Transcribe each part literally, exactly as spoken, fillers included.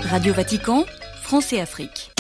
Radio Vatican, France et Afrique.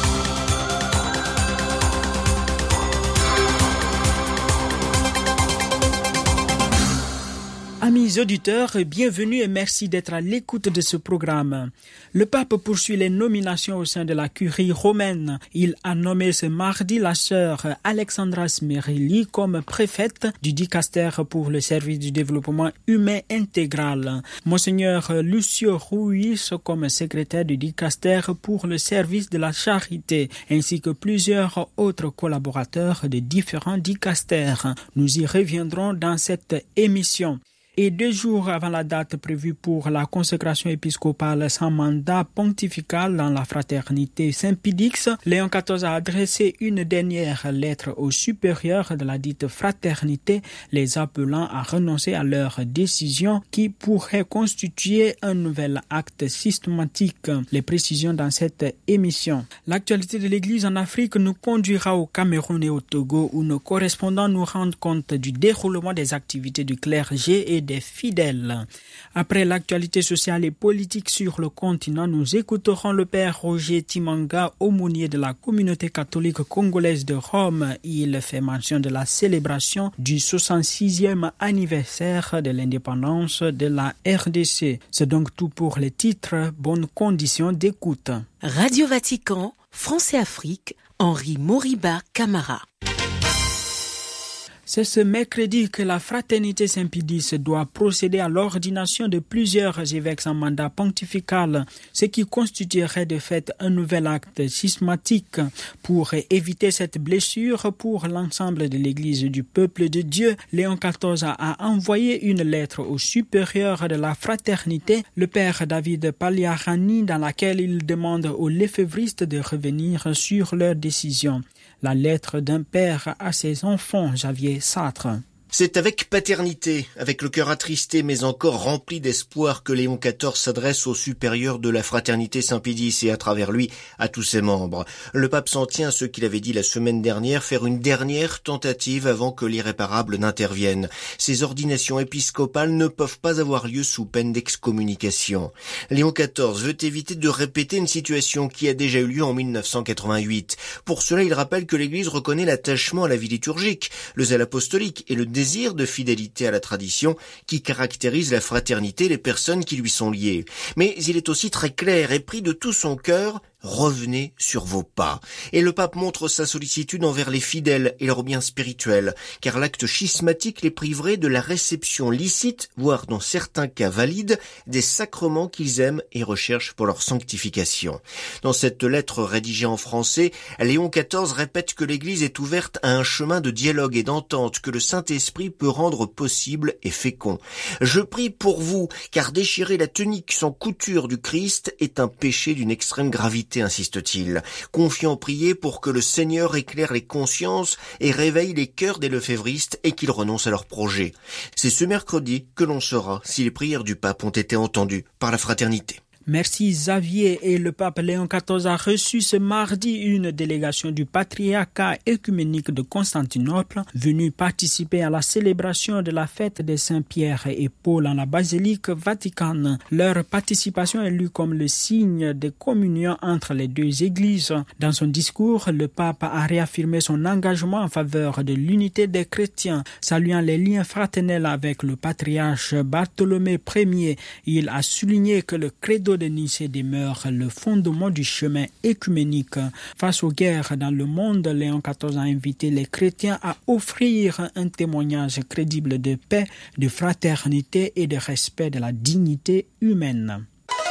Amis auditeurs, bienvenue et merci d'être à l'écoute de ce programme. Le pape poursuit les nominations au sein de la curie romaine. Il a nommé ce mardi la sœur Alexandra Smerili comme préfète du dicaster pour le service du développement humain intégral. Monseigneur Lucio Ruiz comme secrétaire du dicaster pour le service de la charité, ainsi que plusieurs autres collaborateurs de différents dicastères. Nous y reviendrons dans cette émission. Et deux jours avant la date prévue pour la consécration épiscopale sans mandat pontifical dans la fraternité Saint-Pidix, Léon quatorze a adressé une dernière lettre aux supérieurs de la dite fraternité, les appelant à renoncer à leur décision qui pourrait constituer un nouvel acte systématique. Les précisions dans cette émission. L'actualité de l'Église en Afrique nous conduira au Cameroun et au Togo où nos correspondants nous rendent compte du déroulement des activités du clergé et des fidèles. Après l'actualité sociale et politique sur le continent, nous écouterons le père Roger Timanga, aumônier de la communauté catholique congolaise de Rome. Il fait mention de la célébration du soixante-sixième anniversaire de l'indépendance de la R D C. C'est donc tout pour les titres. Bonnes conditions d'écoute. Radio Vatican, France et Afrique, Henri Moriba Camara. C'est ce mercredi que la fraternité Saint-Pidis doit procéder à l'ordination de plusieurs évêques en mandat pontifical, ce qui constituerait de fait un nouvel acte schismatique. Pour éviter cette blessure pour l'ensemble de l'Église du peuple de Dieu, Léon quatorze a envoyé une lettre au supérieur de la fraternité, le père David Paliarani, dans laquelle il demande aux lefévristes de revenir sur leur décision. La lettre d'un père à ses enfants, Javier Sartre. C'est avec paternité, avec le cœur attristé mais encore rempli d'espoir que Léon quatorze s'adresse au supérieur de la fraternité Saint-Pidis et à travers lui à tous ses membres. Le pape s'en tient à ce qu'il avait dit la semaine dernière, faire une dernière tentative avant que l'irréparable n'intervienne. Ces ordinations épiscopales ne peuvent pas avoir lieu sous peine d'excommunication. Léon quatorze veut éviter de répéter une situation qui a déjà eu lieu en mille neuf cent quatre-vingt-huit. Pour cela, il rappelle que l'Église reconnaît l'attachement à la vie liturgique, le zèle apostolique et le désir de fidélité à la tradition qui caractérise la fraternité et les personnes qui lui sont liées. Mais il est aussi très clair et pris de tout son cœur: revenez sur vos pas. Et le pape montre sa sollicitude envers les fidèles et leurs biens spirituels, car l'acte schismatique les priverait de la réception licite, voire dans certains cas valide, des sacrements qu'ils aiment et recherchent pour leur sanctification. Dans cette lettre rédigée en français, Léon quatorze répète que l'Église est ouverte à un chemin de dialogue et d'entente que le Saint-Esprit peut rendre possible et fécond. Je prie pour vous, car déchirer la tunique sans couture du Christ est un péché d'une extrême gravité, insiste-t-il. Confiant prier pour que le Seigneur éclaire les consciences et réveille les cœurs des lefévristes et qu'ils renoncent à leurs projets. C'est ce mercredi que l'on saura si les prières du pape ont été entendues par la fraternité. Merci Xavier. Et le pape Léon quatorze a reçu ce mardi une délégation du patriarcat œcuménique de Constantinople venue participer à la célébration de la fête des Saint-Pierre et Paul en la basilique vaticane. Leur participation est lue comme le signe de communion entre les deux églises. Dans son discours, le pape a réaffirmé son engagement en faveur de l'unité des chrétiens, saluant les liens fraternels avec le patriarche Bartholomé Ier. Il a souligné que le credo de Nicée demeure le fondement du chemin écuménique. Face aux guerres dans le monde, Léon quatorze a invité les chrétiens à offrir un témoignage crédible de paix, de fraternité et de respect de la dignité humaine.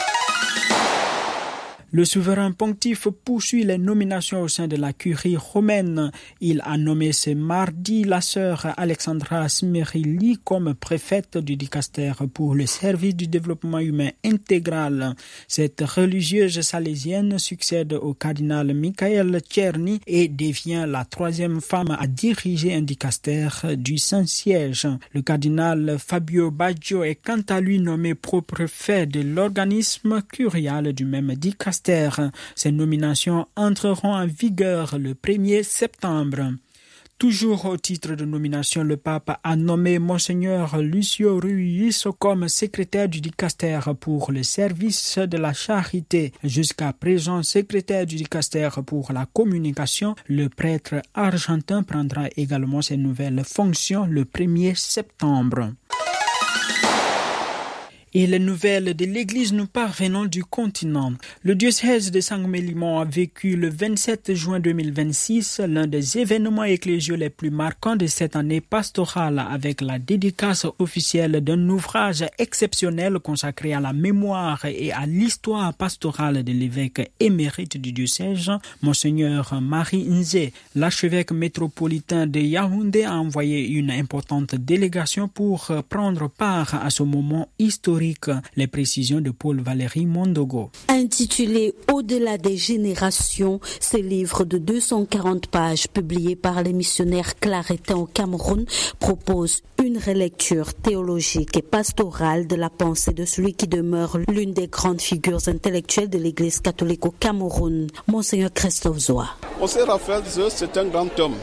Le souverain pontife poursuit les nominations au sein de la curie romaine. Il a nommé ce mardi la sœur Alexandra Smerili comme préfète du dicaster pour le service du développement humain intégral. Cette religieuse salésienne succède au cardinal Michael Czerny et devient la troisième femme à diriger un dicaster du Saint-Siège. Le cardinal Fabio Baggio est quant à lui nommé propréfet de l'organisme curial du même dicaster. Ces nominations entreront en vigueur le premier septembre. Toujours au titre de nomination, le pape a nommé Monseigneur Lucio Ruiz comme secrétaire du dicaster pour le service de la charité. Jusqu'à présent, secrétaire du dicaster pour la communication, le prêtre argentin prendra également ses nouvelles fonctions le premier septembre. Et les nouvelles de l'Église nous parvenant du continent. Le diocèse de Saint-Mélimont a vécu le vingt-sept juin deux mille vingt-six l'un des événements ecclésiaux les plus marquants de cette année pastorale avec la dédicace officielle d'un ouvrage exceptionnel consacré à la mémoire et à l'histoire pastorale de l'évêque émérite du diocèse, Monseigneur Marie Nzé. L'archevêque métropolitain de Yaoundé a envoyé une importante délégation pour prendre part à ce moment historique. Les précisions de Paul-Valéry Mondogo. Intitulé « Au-delà des générations », ce livre de deux cent quarante pages publié par les missionnaires claretins au Cameroun propose une relecture théologique et pastorale de la pensée de celui qui demeure l'une des grandes figures intellectuelles de l'Église catholique au Cameroun, Monseigneur Christophe Zoa. Monseigneur Raphaël Zeu, c'est un grand homme.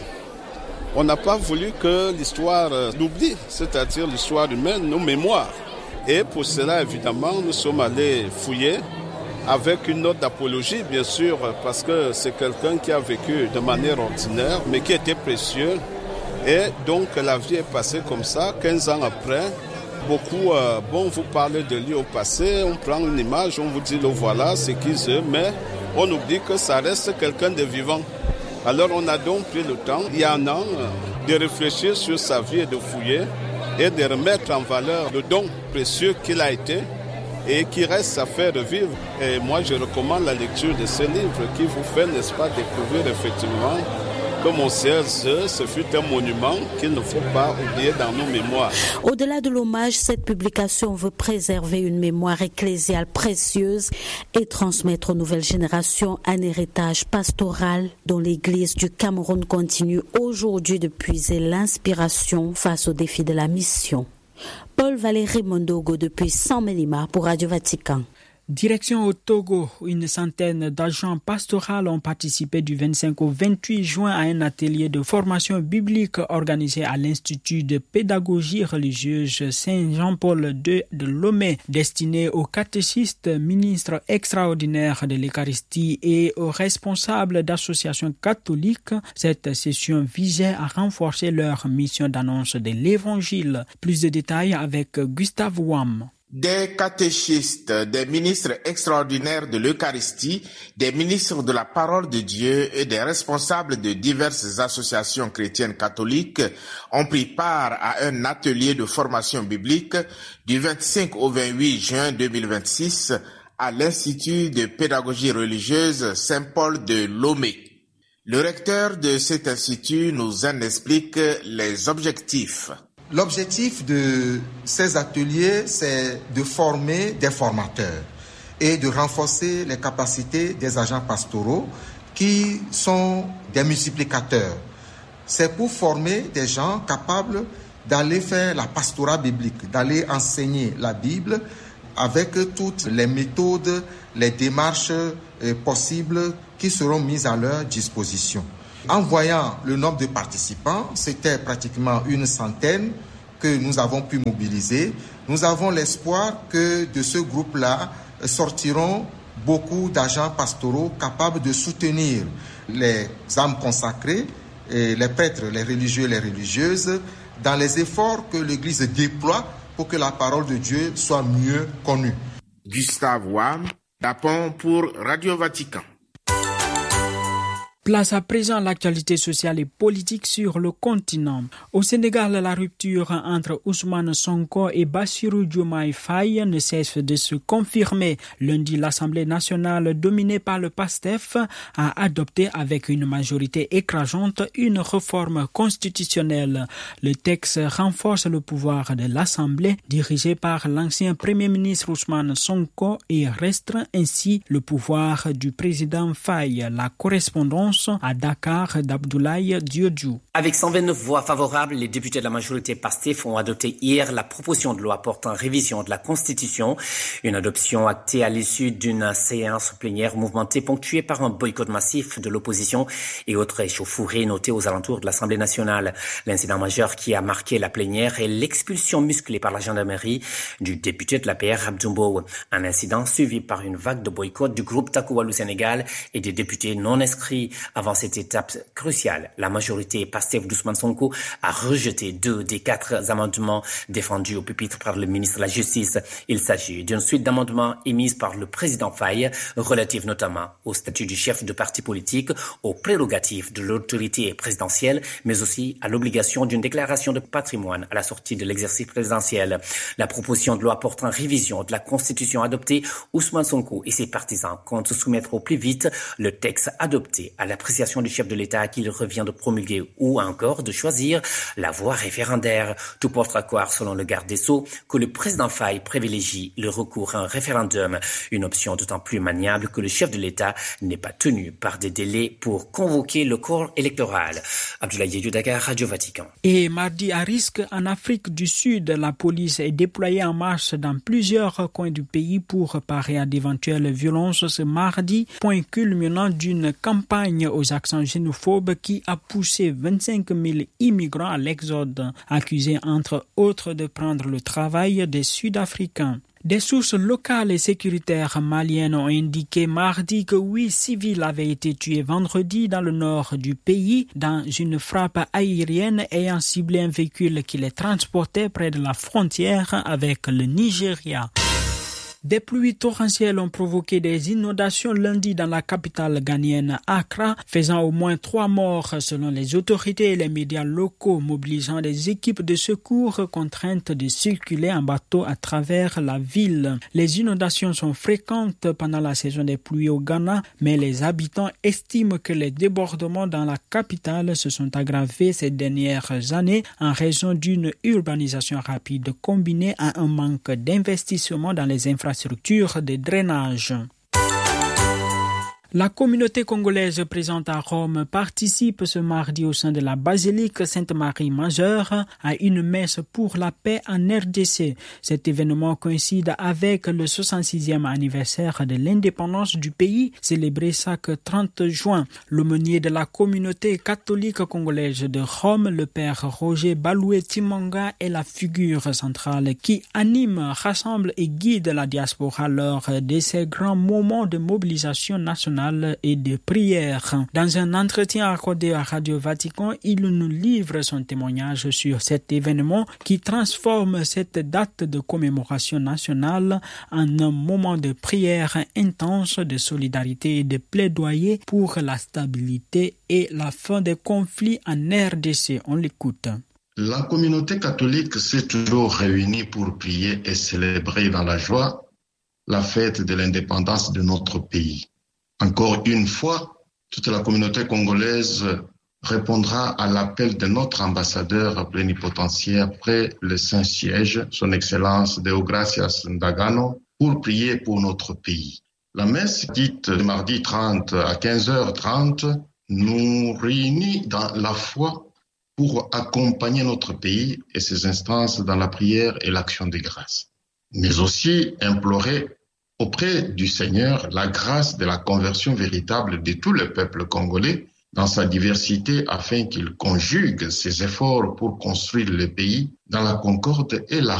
On n'a pas voulu que l'histoire l'oublie, c'est-à-dire l'histoire humaine, nos mémoires. Et pour cela, évidemment, nous sommes allés fouiller avec une note d'apologie, bien sûr, parce que c'est quelqu'un qui a vécu de manière ordinaire, mais qui était précieux. Et donc, la vie est passée comme ça, quinze ans après. Beaucoup, euh, bon, vous parlez de lui au passé, on prend une image, on vous dit, le voilà, c'est qui c'est, mais on oublie que ça reste quelqu'un de vivant. Alors, on a donc pris le temps, il y a un an, de réfléchir sur sa vie et de fouiller, et de remettre en valeur le don précieux qu'il a été et qui reste à faire revivre. Et moi, je recommande la lecture de ce livre qui vous fait, n'est-ce pas, découvrir effectivement que Monseigneur Zeu, ce fut un monument qu'il ne faut pas oublier dans nos mémoires. Au-delà de l'hommage, cette publication veut préserver une mémoire ecclésiale précieuse et transmettre aux nouvelles générations un héritage pastoral dont l'Église du Cameroun continue aujourd'hui de puiser l'inspiration face aux défis de la mission. Paul-Valéry Mondogo depuis Saint-Mélima pour Radio Vatican. Direction au Togo, une centaine d'agents pastoraux ont participé du vingt-cinq au vingt-huit juin à un atelier de formation biblique organisé à l'Institut de pédagogie religieuse Saint-Jean-Paul deux de Lomé, destiné aux catéchistes, ministres extraordinaires de l'Eucharistie et aux responsables d'associations catholiques. Cette session visait à renforcer leur mission d'annonce de l'Évangile. Plus de détails avec Gustave Wam. Des catéchistes, des ministres extraordinaires de l'Eucharistie, des ministres de la parole de Dieu et des responsables de diverses associations chrétiennes catholiques ont pris part à un atelier de formation biblique du vingt-cinq au vingt-huit juin deux mille vingt-six à l'Institut de pédagogie religieuse Saint-Paul de Lomé. Le recteur de cet institut nous en explique les objectifs. L'objectif de ces ateliers, c'est de former des formateurs et de renforcer les capacités des agents pastoraux qui sont des multiplicateurs. C'est pour former des gens capables d'aller faire la pastorat biblique, d'aller enseigner la Bible avec toutes les méthodes, les démarches possibles qui seront mises à leur disposition. En voyant le nombre de participants, c'était pratiquement une centaine que nous avons pu mobiliser. Nous avons l'espoir que de ce groupe-là sortiront beaucoup d'agents pastoraux capables de soutenir les âmes consacrées, et les prêtres, les religieux, les religieuses, dans les efforts que l'Église déploie pour que la parole de Dieu soit mieux connue. Gustave Wam, Dapon pour Radio Vatican. Place à présent l'actualité sociale et politique sur le continent. Au Sénégal, la rupture entre Ousmane Sonko et Bassirou Diomaye Faye ne cesse de se confirmer. Lundi, l'Assemblée nationale, dominée par le PASTEF, a adopté avec une majorité écrasante une réforme constitutionnelle. Le texte renforce le pouvoir de l'Assemblée, dirigée par l'ancien Premier ministre Ousmane Sonko, et restreint ainsi le pouvoir du président Faye. La correspondance réponse à Dakar d'Abdoulaye Diodjou. Avec cent vingt-neuf voix favorables, les députés de la majorité PASTEF ont adopté hier la proposition de loi portant révision de la Constitution. Une adoption actée à l'issue d'une séance plénière mouvementée ponctuée par un boycott massif de l'opposition et autres échauffourées notées aux alentours de l'Assemblée nationale. L'incident majeur qui a marqué la plénière est l'expulsion musclée par la gendarmerie du député de l'A P R Abdoumbo. Un incident suivi par une vague de boycott du groupe Takoualou Sénégal et des députés non inscrits. Avant cette étape cruciale, la majorité PASTEF d'Ousmane Sonko a rejeté deux des quatre amendements défendus au pupitre par le ministre de la Justice. Il s'agit d'une suite d'amendements émis par le président Faye, relatifs notamment au statut du chef de parti politique, aux prérogatives de l'autorité présidentielle, mais aussi à l'obligation d'une déclaration de patrimoine à la sortie de l'exercice présidentiel. La proposition de loi portant révision de la Constitution adoptée, Ousmane Sonko et ses partisans comptent soumettre au plus vite le texte adopté à l'appréciation du chef de l'État qu'il revient de promulguer ou encore de choisir la voie référendaire. Tout porte à croire, selon le garde des Sceaux, que le président Faye privilégie le recours à un référendum, une option d'autant plus maniable que le chef de l'État n'est pas tenu par des délais pour convoquer le corps électoral. Abdoulaye Diédhiou, Dakar, Radio Vatican. Et mardi à risque, en Afrique du Sud, la police est déployée en marche dans plusieurs coins du pays pour parer à d'éventuelles violences ce mardi, point culminant d'une campagne aux accents xénophobes qui a poussé vingt-cinq mille immigrants à l'exode, accusés entre autres de prendre le travail des Sud-Africains. Des sources locales et sécuritaires maliennes ont indiqué mardi que huit civils avaient été tués vendredi dans le nord du pays dans une frappe aérienne ayant ciblé un véhicule qui les transportait près de la frontière avec le Nigeria. Des pluies torrentielles ont provoqué des inondations lundi dans la capitale ghanéenne Accra, faisant au moins trois morts selon les autorités et les médias locaux, mobilisant des équipes de secours contraintes de circuler en bateau à travers la ville. Les inondations sont fréquentes pendant la saison des pluies au Ghana, mais les habitants estiment que les débordements dans la capitale se sont aggravés ces dernières années en raison d'une urbanisation rapide combinée à un manque d'investissement dans les infrastructures de drainage. La communauté congolaise présente à Rome participe ce mardi au sein de la basilique Sainte-Marie Majeure à une messe pour la paix en R D C. Cet événement coïncide avec le soixante-sixième anniversaire de l'indépendance du pays, célébré chaque trente juin. L'aumônier de la communauté catholique congolaise de Rome, le père Roger Baloué Timanga, est la figure centrale qui anime, rassemble et guide la diaspora lors de ces grands moments de mobilisation nationale et de prière. Dans un entretien accordé à Radio Vatican, il nous livre son témoignage sur cet événement qui transforme cette date de commémoration nationale en un moment de prière intense, de solidarité et de plaidoyer pour la stabilité et la fin des conflits en R D C. On l'écoute. La communauté catholique s'est toujours réunie pour prier et célébrer dans la joie la fête de l'indépendance de notre pays. Encore une fois, toute la communauté congolaise répondra à l'appel de notre ambassadeur plénipotentiaire près le Saint-Siège, son Excellence Deogracias Ndagano, pour prier pour notre pays. La messe, dite le mardi trente à quinze heures trente, nous réunit dans la foi pour accompagner notre pays et ses instances dans la prière et l'action de grâce, mais aussi implorer auprès du Seigneur la grâce de la conversion véritable de tout le peuple congolais dans sa diversité afin qu'il conjugue ses efforts pour construire le pays dans la concorde et la